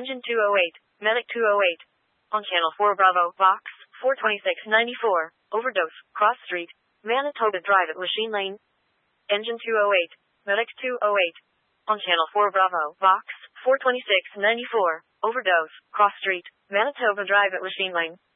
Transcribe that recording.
Engine 208, Medic 208. On Channel 4 Bravo, Box 42694, Overdose, Cross Street, Manitoba Drive at Lachine Lane. Engine 208, Medic 208. On Channel 4 Bravo, Box 42694, Overdose, Cross Street, Manitoba Drive at Lachine Lane.